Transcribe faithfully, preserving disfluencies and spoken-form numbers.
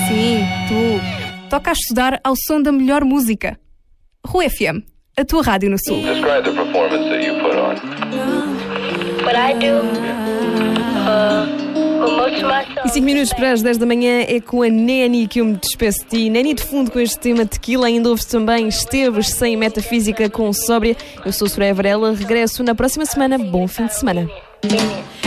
Sim, tu. Toca a estudar ao som da melhor música. Rua F M, a tua rádio no Sul. Describe the performance that you put on. What I do, uh, well, most of my songs. E cinco minutos para as dez da manhã é com a Neni que eu me despeço de ti. Neni de fundo com este tema Tequila. Ainda ouves também Esteves sem Metafísica com Sóbria. Eu sou Soraya Varela, regresso na próxima semana. Bom fim de semana.